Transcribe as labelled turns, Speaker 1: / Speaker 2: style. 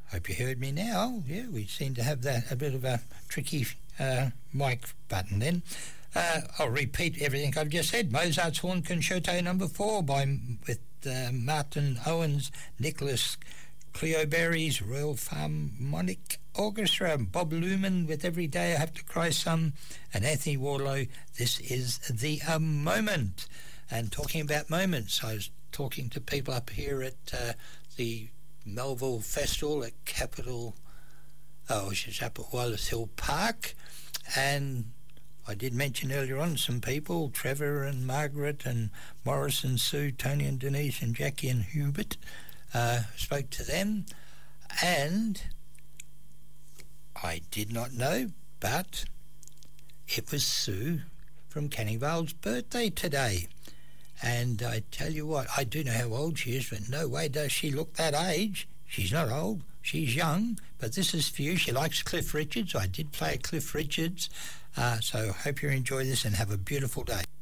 Speaker 1: Hope you heard me now. Yeah, we seem to have a bit of a tricky mic button then. I'll repeat everything I've just said. Mozart's Horn Concerto No. 4 with Martin Owens, Nicholas Cleoberry's Royal Philharmonic Orchestra, Bob Luman with Every Day I Have to Cry Some, and Anthony Warlow, This Is the Moment. And talking about moments, I was talking to people up here at the Melville Festival at which is up at Wallace Hill Park, and I did mention earlier on some people, Trevor and Margaret and Morris and Sue, Tony and Denise and Jackie and Hubert, spoke to them, and I did not know, but it was Sue from Canning Vale's birthday today. And I tell you what, I do know how old she is, but no way does she look that age. She's not old, she's young, but this is for you. She likes Cliff Richards. I did play Cliff Richards, so hope you enjoy this and have a beautiful day.